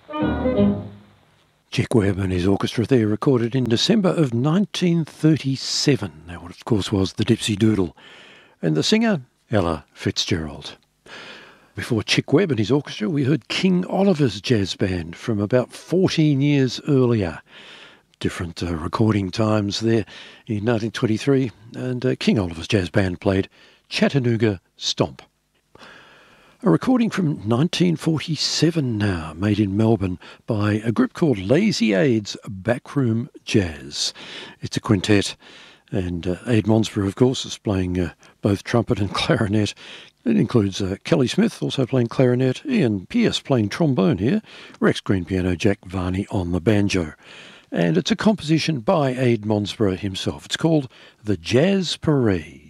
Chick Webb and his orchestra there, recorded in December of 1937. That, of course, was the Dipsy Doodle. And the singer, Ella Fitzgerald. Before Chick Webb and his orchestra, we heard King Oliver's jazz band from about 14 years earlier. Different recording times there in 1923. And King Oliver's jazz band played Chattanooga Stomp. A recording from 1947 now, made in Melbourne by a group called Lazy Aid's Backroom Jazz. It's a quintet, and Aid Monsborough, of course, is playing both trumpet and clarinet. It includes Kelly Smith also playing clarinet, Ian Pearce playing trombone here, Rex Green piano, Jack Varney on the banjo. And it's a composition by Aid Monsborough himself. It's called The Jazz Parade.